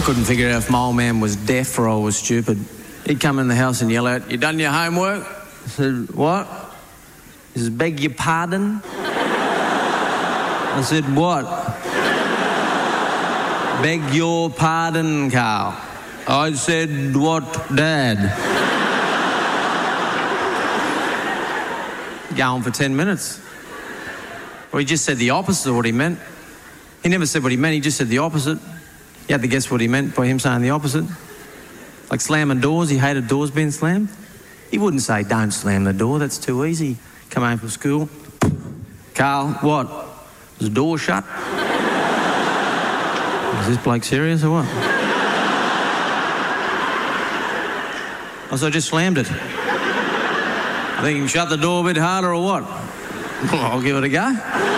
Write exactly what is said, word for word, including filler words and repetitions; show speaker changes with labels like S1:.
S1: couldn't figure out if my old man was deaf or I was stupid. He'd come in the house and yell out, "You done your homework?" I said, "What?" He says, "Beg your pardon?" I said, "What?" "Beg your pardon, Carl." I said, "What, Dad?" Go on for ten minutes. Or he just said the opposite of what he meant. He never said what he meant, he just said the opposite. You had to guess what he meant by him saying the opposite. Like slamming doors, he hated doors being slammed. He wouldn't say, "Don't slam the door, that's too easy." Come home from school. "Carl, what? Is the door shut?" Is this bloke serious or what? I said, "I just slammed it." "I think you can shut the door a bit harder or what?" "I'll give it a go."